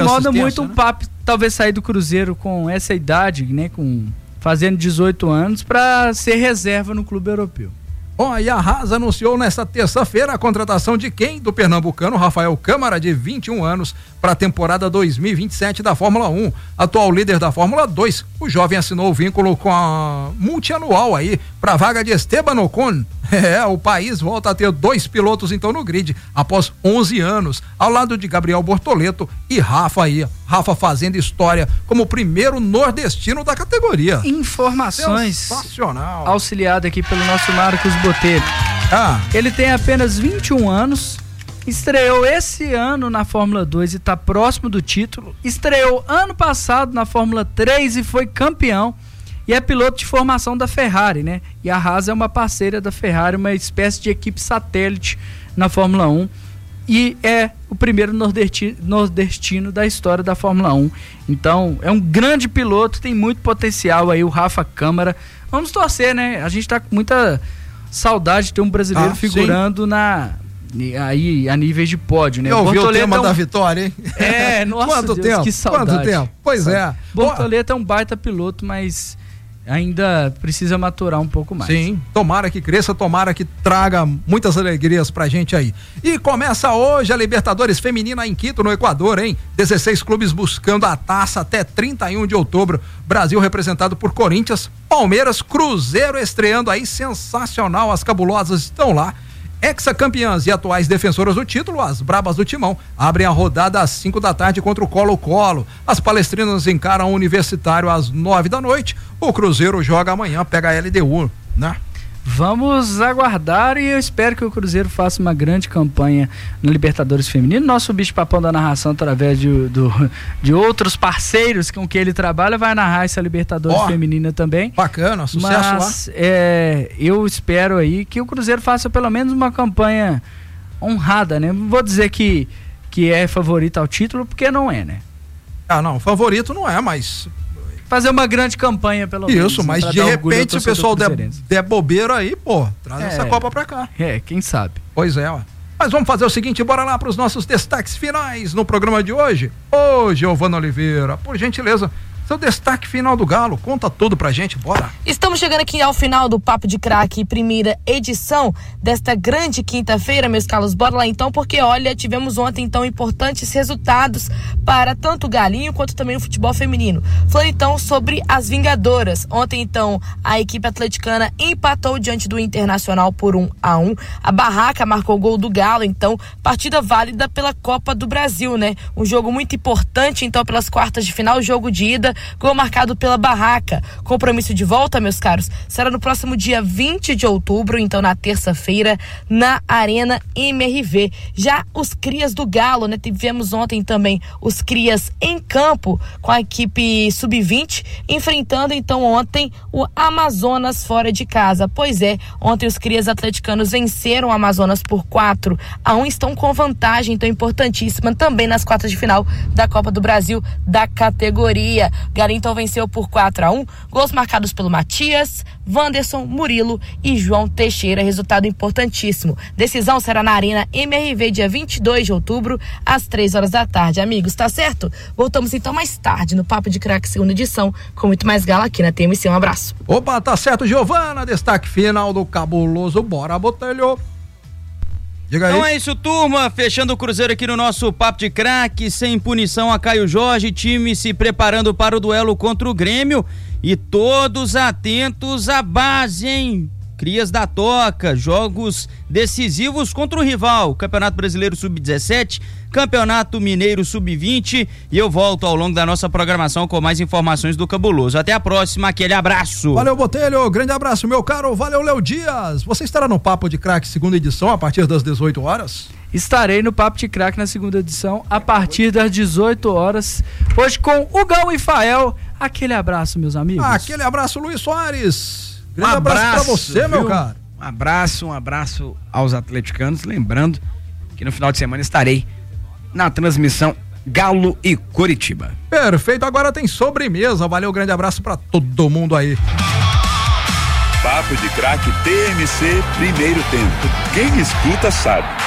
incomoda muito o Papo talvez sair do Cruzeiro com essa idade, né, fazendo 18 anos, para ser reserva no clube europeu. Bom, e a Haas anunciou nesta terça-feira a contratação de quem? Do pernambucano Rafael Câmara, de 21 anos, para a temporada 2027 da Fórmula 1. Atual líder da Fórmula 2, o jovem assinou o vínculo com a multianual aí para a vaga de Esteban Ocon. O país volta a ter 2 pilotos então no grid, após 11 anos, ao lado de Gabriel Bortoleto e Rafa aí. Rafa fazendo história como o primeiro nordestino da categoria. Informações. Sensacional. Auxiliado aqui pelo nosso Marcos Botelho. Ele tem apenas 21 anos, estreou esse ano na Fórmula 2 e está próximo do título, estreou ano passado na Fórmula 3 e foi campeão, e é piloto de formação da Ferrari, né? E a Haas é uma parceira da Ferrari, uma espécie de equipe satélite na Fórmula 1, e é o primeiro nordestino da história da Fórmula 1. Então, é um grande piloto, tem muito potencial aí, o Rafa Câmara. Vamos torcer, né? A gente tá com muita saudade de ter um brasileiro figurando aí a níveis de pódio, né? Eu ouvi o tema da vitória, hein? Nossa, Quanto Deus, tempo? que saudade. Quanto tempo? Pois é. Bortoleto é um baita piloto, mas ainda precisa maturar um pouco mais. Sim, tomara que cresça, tomara que traga muitas alegrias pra gente aí. E começa hoje a Libertadores Feminina em Quito, no Equador, hein? 16 clubes buscando a taça até 31 de outubro. Brasil representado por Corinthians, Palmeiras, Cruzeiro estreando aí, sensacional, as cabulosas estão lá. Ex-campeãs e atuais defensoras do título, as Brabas do Timão, abrem a rodada às 5 da tarde contra o Colo-Colo. As palestrinas encaram o Universitário às 9 da noite. O Cruzeiro joga amanhã, pega a LDU, né? Vamos aguardar, e eu espero que o Cruzeiro faça uma grande campanha no Libertadores Feminino. Nosso bicho-papão da narração, através de outros parceiros com que ele trabalha, vai narrar essa Libertadores Feminina também. Bacana, sucesso. Mas eu espero aí que o Cruzeiro faça pelo menos uma campanha honrada, né? Não vou dizer que é favorito ao título, porque não é, né? Não, favorito não é, mas fazer uma grande campanha, pelo menos. Isso, mas de repente, se o pessoal der bobeira aí, traz essa Copa pra cá. Quem sabe. Pois é, Mas vamos fazer o seguinte, bora lá pros nossos destaques finais no programa de hoje. Ô, Giovana Oliveira, por gentileza, seu destaque final do Galo, conta tudo pra gente, bora. Estamos chegando aqui ao final do Papo de Craque, primeira edição desta grande quinta-feira, meus caros. Bora lá então, porque olha, tivemos ontem então importantes resultados para tanto o Galinho quanto também o futebol feminino. Falando então sobre as Vingadoras. Ontem então a equipe atleticana empatou diante do Internacional por 1-1. A Barraca marcou o gol do Galo, então partida válida pela Copa do Brasil, né? Um jogo muito importante então pelas quartas de final, jogo de ida, gol marcado pela Barraca. Compromisso de volta, meus caros, será no próximo dia 20 de outubro, então na terça-feira, na Arena MRV. Já os crias do Galo, né? Tivemos ontem também os crias em campo com a equipe sub-20, enfrentando então ontem o Amazonas fora de casa. Pois é, ontem os crias atleticanos venceram o Amazonas por 4-1, estão com vantagem então importantíssima também nas quartas de final da Copa do Brasil da categoria. Galinho então venceu por 4-1, gols marcados pelo Matias, Wanderson, Murilo e João Teixeira, resultado importantíssimo. Decisão será na Arena MRV dia 22 de outubro às 3 horas da tarde, amigos, tá certo? Voltamos então mais tarde no Papo de Craque, segunda edição, com muito mais gala aqui na TMC. Um abraço. Opa, tá certo, Giovana, destaque final do cabuloso, bora, Botelho. Diga aí. Então é isso, turma, fechando o Cruzeiro aqui no nosso Papo de Craque, sem punição a Caio Jorge, time se preparando para o duelo contra o Grêmio e todos atentos à base, hein? Crias da Toca, jogos decisivos contra o rival, Campeonato Brasileiro Sub-17, Campeonato Mineiro Sub-20, e eu volto ao longo da nossa programação com mais informações do Cabuloso. Até a próxima, aquele abraço. Valeu, Botelho, grande abraço, meu caro, valeu, Léo Dias. Você estará no Papo de Craque segunda edição a partir das 18 horas? Estarei no Papo de Craque na segunda edição a partir das 18 horas, hoje com o Gão e Fael. Aquele abraço, meus amigos. Aquele abraço, Luiz Soares. Grande abraço pra você, viu? Meu caro. Um abraço aos atleticanos, lembrando que no final de semana estarei na transmissão Galo e Coritiba. Perfeito, agora tem sobremesa, valeu, grande abraço pra todo mundo aí. Papo de Craque TMC, primeiro tempo. Quem escuta sabe.